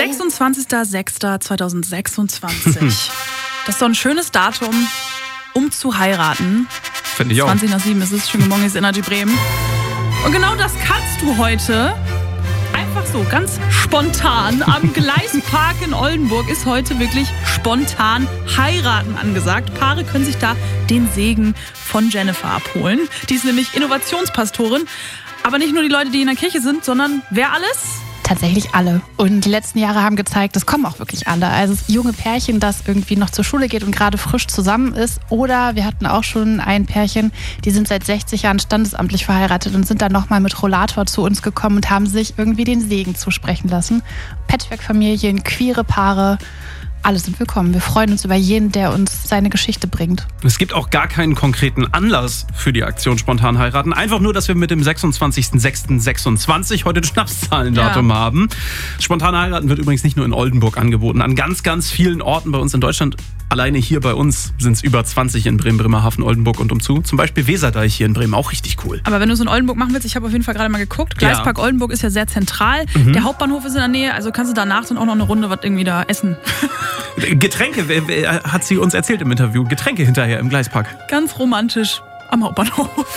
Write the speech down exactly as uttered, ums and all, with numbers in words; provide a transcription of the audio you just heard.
sechsundzwanzigster sechster zweitausendsechsundzwanzig. Das ist doch ein schönes Datum, um zu heiraten. Finde ich auch. zwanzig nach sieben ist es. Schöne Morgen, ist Energy Bremen. Und genau das kannst du heute. Einfach so, ganz spontan. Am Gleispark in Oldenburg ist heute wirklich spontan heiraten angesagt. Paare können sich da den Segen von Jennifer abholen. Die ist nämlich Innovationspastorin. Aber nicht nur die Leute, die in der Kirche sind, sondern wer alles? Tatsächlich alle. Und die letzten Jahre haben gezeigt, es kommen auch wirklich alle. Also das junge Pärchen, das irgendwie noch zur Schule geht und gerade frisch zusammen ist. Oder wir hatten auch schon ein Pärchen, die sind seit sechzig Jahren standesamtlich verheiratet und sind dann nochmal mit Rollator zu uns gekommen und haben sich irgendwie den Segen zusprechen lassen. Patchwork-Familien, queere Paare, alle sind willkommen. Wir freuen uns über jeden, der uns seine Geschichte bringt. Es gibt auch gar keinen konkreten Anlass für die Aktion Spontan heiraten. Einfach nur, dass wir mit dem sechsundzwanzigster sechster sechsundzwanzig heute ein Schnapszahlendatum ja. haben. Spontan heiraten wird übrigens nicht nur in Oldenburg angeboten. An ganz, ganz vielen Orten bei uns in Deutschland. Alleine hier bei uns sind es über zwanzig in Bremen, Bremerhaven, Oldenburg und umzu. Zum Beispiel Weserdeich hier in Bremen, auch richtig cool. Aber wenn du es in Oldenburg machen willst, ich habe auf jeden Fall gerade mal geguckt. Gleispark ja. Oldenburg ist ja sehr zentral. Mhm. Der Hauptbahnhof ist in der Nähe, also kannst du danach dann auch noch eine Runde was irgendwie da essen. Getränke, hat sie uns erzählt im Interview. Getränke hinterher im Gleispark. Ganz romantisch am Hauptbahnhof.